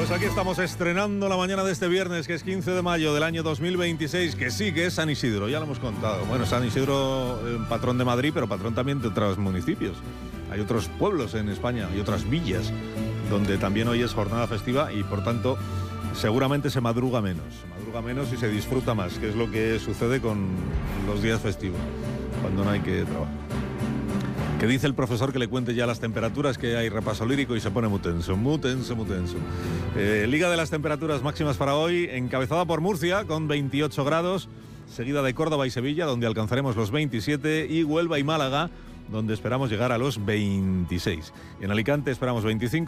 Pues aquí estamos estrenando la mañana de este viernes, que es 15 de mayo del año 2026, que sí que es San Isidro, ya lo hemos contado. Bueno, San Isidro, patrón de Madrid, pero patrón también de otros municipios. Hay otros pueblos en España, hay otras villas, donde también hoy es jornada festiva y, por tanto, seguramente se madruga menos y se disfruta más, que es lo que sucede con los días festivos, cuando no hay que trabajar. Que dice el profesor que le cuente ya las temperaturas, que hay repaso lírico y se pone muy tenso. Liga de las temperaturas máximas para hoy, encabezada por Murcia con 28 grados, seguida de Córdoba y Sevilla, donde alcanzaremos los 27, y Huelva y Málaga, donde esperamos llegar a los 26. En Alicante esperamos 25.